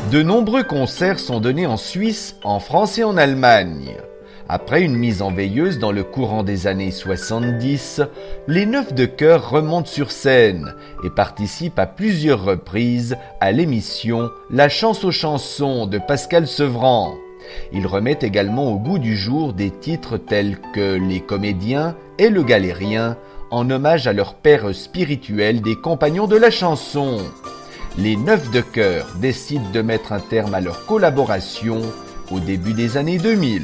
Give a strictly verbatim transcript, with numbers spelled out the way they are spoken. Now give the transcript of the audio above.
De nombreux concerts sont donnés en Suisse, en France et en Allemagne. Après une mise en veilleuse dans le courant des années soixante-dix, les Neuf de Chœur remontent sur scène et participent à plusieurs reprises à l'émission La Chance aux chansons de Pascal Sevran. Ils remettent également au goût du jour des titres tels que Les Comédiens et Le Galérien, en hommage à leur père spirituel des compagnons de la chanson. Les Neuf de Chœur décident de mettre un terme à leur collaboration au début des années deux mille.